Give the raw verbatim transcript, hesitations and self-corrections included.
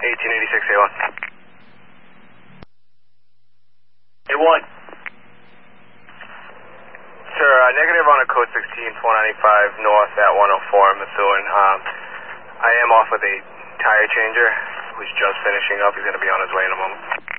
eighteen eighty-six, A one. A one. Sir, uh, negative on a code sixteen, four ninety-five north at one oh four in Methuen. Um, I am off with a tire changer who's just finishing up. He's going to be on his way in a moment.